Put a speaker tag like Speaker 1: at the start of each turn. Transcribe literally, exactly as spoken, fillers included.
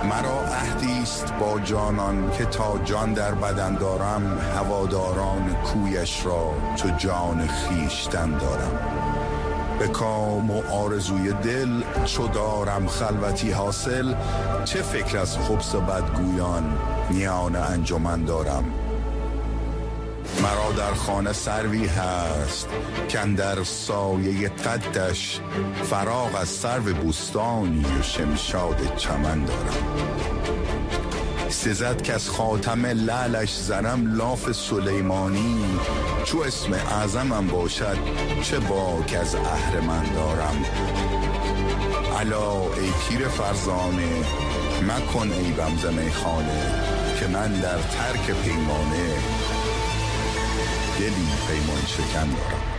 Speaker 1: مرا عهدیست با جانان که تا جان در بدن دارم، هواداران کویش را چو جان خیشتن دارم. به کام و آرزوی دل چو دارم خلوتی حاصل، چه فکر از خبث بدگویان میان انجمن دارم. مرا در خانه سروی هست کاندر سایه قدش، فراغ از سرو بوستانی و شمشاد چمن دارم. سزد که از خاتم لعلش زنم لاف سلیمانی، چو اسم اعظمم باشد چه باک از اهرمن دارم. الا ای پیر فرزانه مکن عیبم ز میخانه، که من در ترک پیمانه دلی پیمان شکن دارم.